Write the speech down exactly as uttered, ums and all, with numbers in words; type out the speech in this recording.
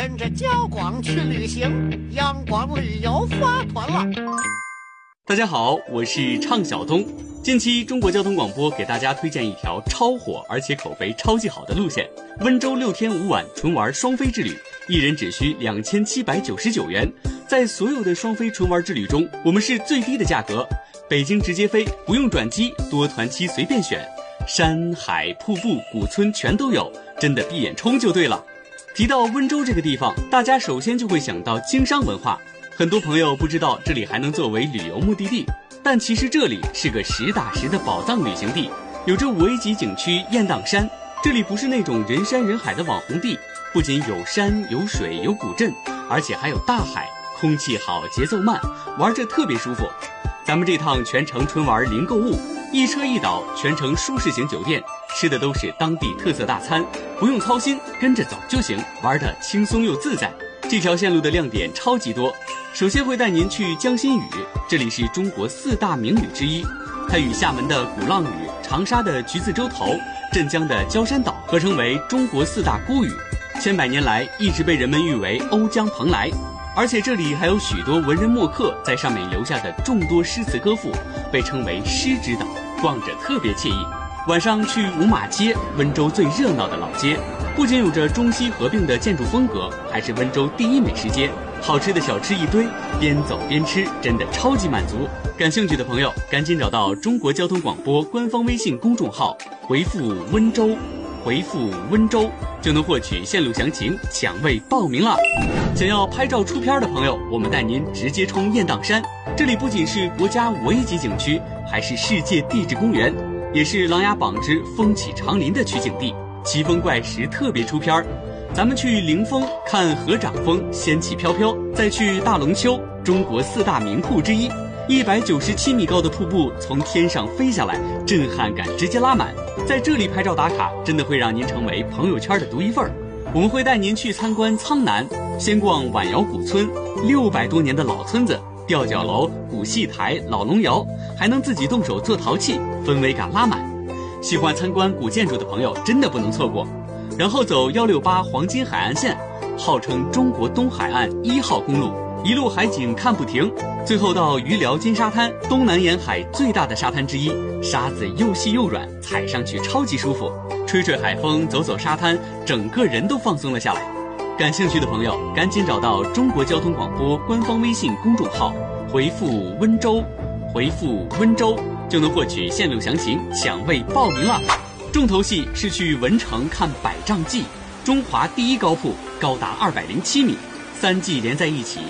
跟着焦广去旅行，阳光旅游发团了。 大家好，我是畅晓东。近期中国交通广播给大家推荐一条超火而且口碑超级好的路线——温州六天五晚纯玩双飞之旅，一人只需两千七百九十九元。在所有的双飞纯玩之旅中，我们是最低的价格，北京直接飞，不用转机，多团期随便选，山海瀑布古村全都有，真的闭眼冲就对了。提到温州这个地方，大家首先就会想到经商文化，很多朋友不知道这里还能作为旅游目的地，但其实这里是个实打实的宝藏旅行地，有着五 A 级景区雁荡山。这里不是那种人山人海的网红地，不仅有山有水有古镇，而且还有大海，空气好，节奏慢，玩着特别舒服。咱们这趟全程纯玩零购物，一车一岛，全程舒适型酒店，吃的都是当地特色大餐，不用操心，跟着走就行，玩得轻松又自在。这条线路的亮点超级多，首先会带您去江心屿，这里是中国四大名屿之一，它与厦门的鼓浪屿、长沙的橘子洲头、镇江的焦山岛合称为中国四大孤屿，千百年来一直被人们誉为瓯江蓬莱。而且这里还有许多文人墨客在上面留下的众多诗词歌赋，被称为诗之岛，逛着特别惬意。晚上去五马街，温州最热闹的老街，不仅有着中西合并的建筑风格，还是温州第一美食街，好吃的小吃一堆，边走边吃，真的超级满足。感兴趣的朋友赶紧找到中国交通广播官方微信公众号，回复温州，回复温州就能获取线路详情，抢位报名了。想要拍照出片的朋友，我们带您直接冲雁荡山，这里不仅是国家五 A 级景区，还是世界地质公园，也是琅琊榜之风起长林的取景地，奇峰怪石特别出片。咱们去灵峰看合掌峰，仙气飘飘，再去大龙湫，中国四大名瀑之一，一百九十七米高的瀑布从天上飞下来，震撼感直接拉满。在这里拍照打卡，真的会让您成为朋友圈的独一份儿。我们会带您去参观苍南，先逛晚窑古村，六百多年的老村子，吊脚楼、古戏台、老龙窑，还能自己动手做陶器，氛围感拉满。喜欢参观古建筑的朋友真的不能错过。然后走一六八黄金海岸线，号称中国东海岸一号公路，一路海景看不停。最后到余寮金沙滩，东南沿海最大的沙滩之一，沙子又细又软，踩上去超级舒服，吹吹海风，走走沙滩，整个人都放松了下来。感兴趣的朋友赶紧找到中国交通广播官方微信公众号，回复温州，回复温州就能获取线路详情，抢位报名了。重头戏是去文城看百丈祭，中华第一高瀑，高达二百零七米，三祭连在一起，